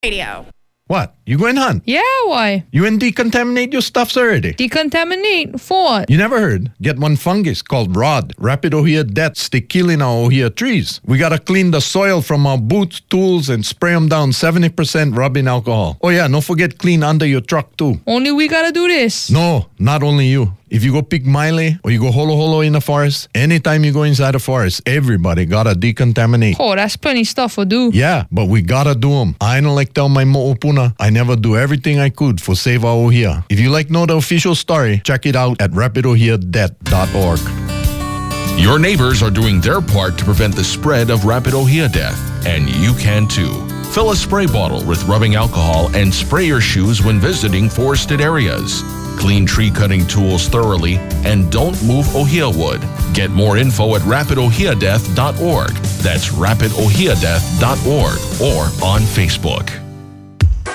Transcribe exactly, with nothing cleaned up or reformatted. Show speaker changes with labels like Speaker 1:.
Speaker 1: Radio.
Speaker 2: What? You going hunt?
Speaker 3: Yeah, why?
Speaker 2: You and decontaminate your stuffs already?
Speaker 3: Decontaminate? For what?
Speaker 2: You never heard? Get one fungus called rod. Rapid Ohia deaths they killing our Ohia trees. We gotta clean the soil from our boots, tools, and spray them down seventy percent rubbing alcohol. Oh yeah, don't forget clean under your truck too.
Speaker 3: Only we gotta do this.
Speaker 2: No, not only you. If you go pick Miley or you go holo holo in the forest, anytime you go inside the forest, everybody gotta decontaminate.
Speaker 3: Oh, that's plenty stuff to do.
Speaker 2: Yeah, but we gotta do them. I don't like tell my mo'opuna, I never do everything I could for save our Ohia. If you like know the official story, check it out at rapid ohia death dot org.
Speaker 4: Your neighbors are doing their part to prevent the spread of rapid Ohia death, and you can too. Fill a spray bottle with rubbing alcohol and spray your shoes when visiting forested areas. Clean tree cutting tools thoroughly and don't move Ohia wood. Get more info at rapid ohia death dot org. That's rapid ohia death dot org or on Facebook.